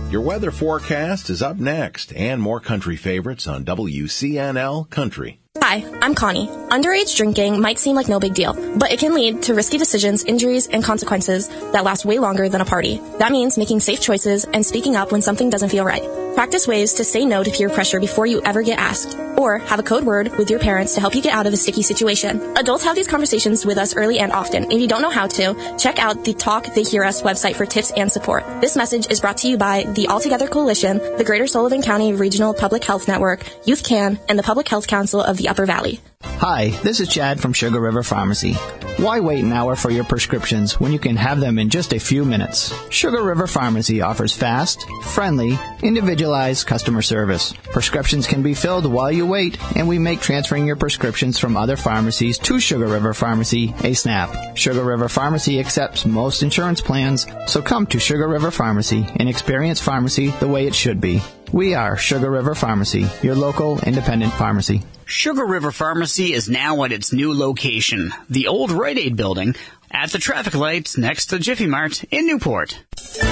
Your weather forecast is up next, and more country favorites on WCNL Country. Hi, I'm Connie. Underage drinking might seem like no big deal, but it can lead to risky decisions, injuries, and consequences that last way longer than a party. That means making safe choices and speaking up when something doesn't feel right. Practice ways to say no to peer pressure before you ever get asked, or have a code word with your parents to help you get out of a sticky situation. Adults have these conversations with us early and often. If you don't know how to, check out the Talk They Hear Us website for tips and support. This message is brought to you by the All Together Coalition, the Greater Sullivan County Regional Public Health Network, Youth Can, and the Public Health Council of the Upper Valley. Hi, this is Chad from Sugar River Pharmacy. Why wait an hour for your prescriptions when you can have them in just a few minutes? Sugar River Pharmacy offers fast, friendly, individualized customer service. Prescriptions can be filled while you wait, and we make transferring your prescriptions from other pharmacies to Sugar River Pharmacy a snap. Sugar River Pharmacy accepts most insurance plans, so come to Sugar River Pharmacy and experience pharmacy the way it should be. We are Sugar River Pharmacy, your local independent pharmacy. Sugar River Pharmacy is now at its new location, the old Rite Aid building, at the traffic lights next to Jiffy Mart in Newport.